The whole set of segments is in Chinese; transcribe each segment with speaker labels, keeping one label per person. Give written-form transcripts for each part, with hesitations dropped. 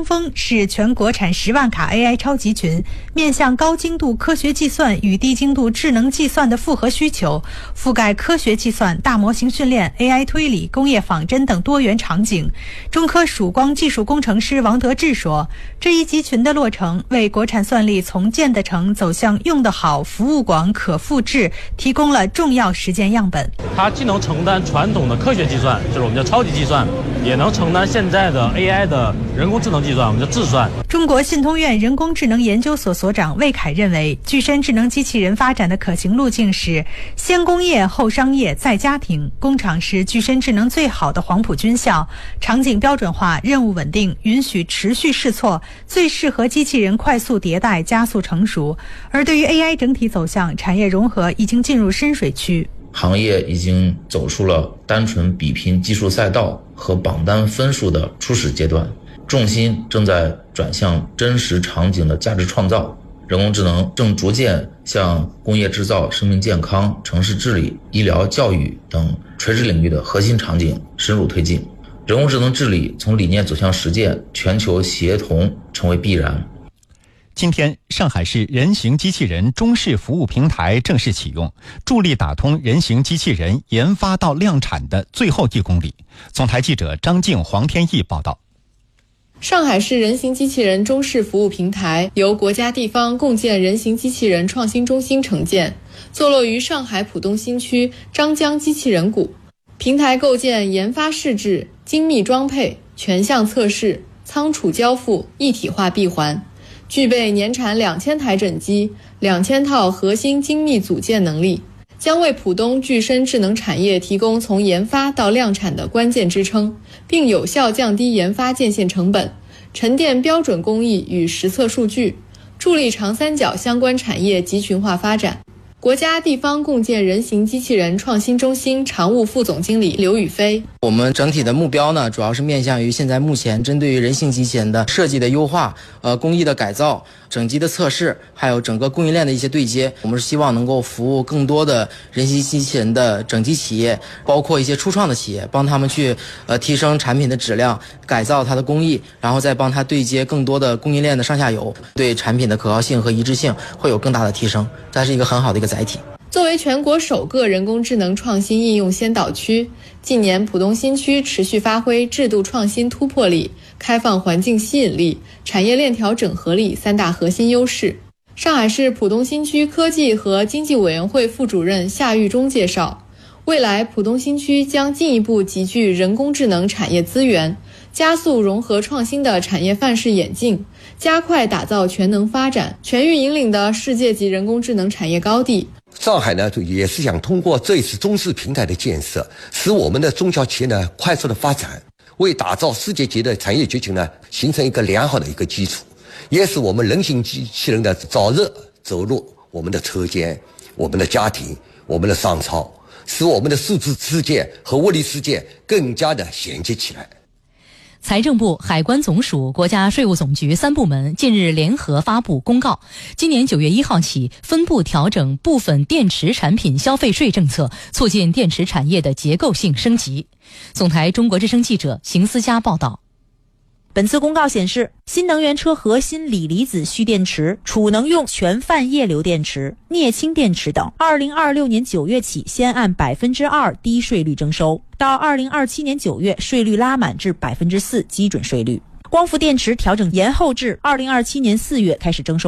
Speaker 1: 商峰是全国产10万卡 AI 超级群，面向高精度科学计算与低精度智能计算的复合需求，覆盖科学计算、大模型训练、AI 推理、工业仿真等多元场景。中科曙光技术工程师王德志说，这一集群的落成为国产算力从建得成走向用得好、服务广、可复制提供了重要实践样本。
Speaker 2: 它既能承担传统的科学计算，就是我们叫超级计算，也能承担现在的 AI 的人工智能计算，我们叫智算。
Speaker 1: 中国信通院人工智能研究所所长魏凯认为，具身智能机器人发展的可行路径是先工业后商业再家庭，工厂是具身智能最好的黄埔军校，场景标准化，任务稳定，允许持续试错，最适合机器人快速迭代加速成熟。而对于 AI 整体走向，产业融合已经进入深水区，
Speaker 3: 行业已经走出了单纯比拼技术赛道和榜单分数的初始阶段，重心正在转向真实场景的价值创造。人工智能正逐渐向工业制造、生命健康、城市治理、医疗教育等垂直领域的核心场景深入推进。人工智能治理从理念走向实践，全球协同成为必然。
Speaker 4: 今天，上海市人形机器人中式服务平台正式启用，助力打通人形机器人研发到量产的最后1公里。总台记者张静、黄天毅报道。
Speaker 5: 上海市人形机器人中式服务平台由国家地方共建人形机器人创新中心承建，坐落于上海浦东新区张江机器人谷。平台构建研发试制、精密装配、全项测试、仓储交付一体化闭环，具备年产2000台整机、2000套核心精密组件能力，将为浦东具身智能产业提供从研发到量产的关键支撑，并有效降低研发建线成本，沉淀标准工艺与实测数据，助力长三角相关产业集群化发展。国家地方共建人形机器人创新中心常务副总经理刘宇飞，
Speaker 6: 我们整体的目标呢，主要是面向于现在目前针对于人形机器人的设计的优化、工艺的改造、整机的测试，还有整个供应链的一些对接。我们是希望能够服务更多的人形机器人的整机企业，包括一些初创的企业，帮他们去提升产品的质量，改造它的工艺，然后再帮他对接更多的供应链的上下游，对产品的可靠性和一致性会有更大的提升。这是一个很好的一个载体。
Speaker 5: 作为全国首个人工智能创新应用先导区，近年浦东新区持续发挥制度创新突破力、开放环境吸引力、产业链条整合力3大核心优势。上海市浦东新区科技和经济委员会副主任夏玉忠介绍，未来浦东新区将进一步集聚人工智能产业资源，加速融合创新的产业范式演进，加快打造全能发展、全域引领的世界级人工智能产业高地。
Speaker 7: 上海呢，也是想通过这一次中式平台的建设，使我们的中小企业呢快速的发展，为打造世界级的产业崛起呢形成一个良好的一个基础，也使我们人形机器人的早日走入我们的车间、我们的家庭、我们的商超，使我们的数字世界和物理世界更加的衔接起来。
Speaker 8: 财政部、海关总署、国家税务总局3部门近日联合发布公告，今年9月1号起，分步调整部分电池产品消费税政策，促进电池产业的结构性升级。总台中国之声记者邢思佳报道。
Speaker 9: 本次公告显示，新能源车核心锂离子蓄电池、储能用全泛液流电池、镍氢电池等，2026年9月起先按2%低税率征收，到2027年9月税率拉满至4%基准税率。光伏电池调整延后至2027年4月开始征收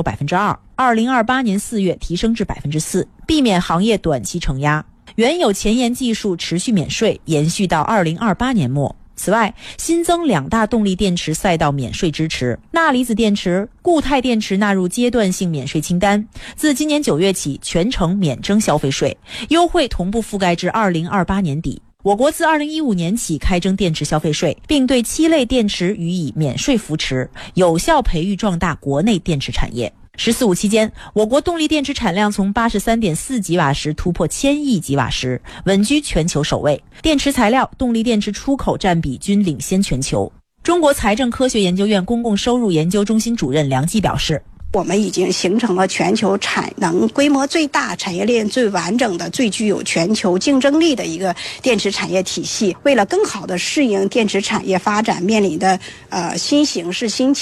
Speaker 9: 2%，2028年4月提升至4%，避免行业短期承压。原有前沿技术持续免税，延续到2028年末。此外，新增2大动力电池赛道免税支持，钠离子电池、固态电池纳入阶段性免税清单，自今年9月起全程免征消费税，优惠同步覆盖至2028年底。我国自2015年起开征电池消费税，并对7类电池予以免税扶持，有效培育壮大国内电池产业。“14·5”期间，我国动力电池产量从83.4吉瓦时突破1000亿吉瓦时，稳居全球首位。电池材料、动力电池出口占比均领先全球。中国财政科学研究院公共收入研究中心主任梁季表示，
Speaker 10: 我们已经形成了全球产能规模最大、产业链最完整的、最具有全球竞争力的一个电池产业体系。为了更好地适应电池产业发展面临的新形势、新